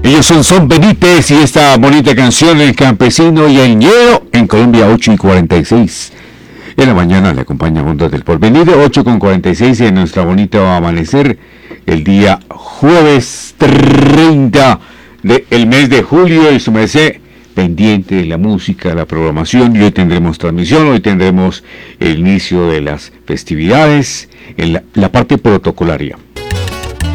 Ellos son Benítez y esta bonita canción, El Campesino y el Ñero, en Colombia, 8:46. En la mañana le acompaña Mundos del Porvenir, 8:46 en nuestro bonito amanecer, el día jueves 30 del mes de julio, y su merced pendiente de la música, la programación. Y hoy tendremos transmisión, hoy tendremos el inicio de las festividades en la parte protocolaria.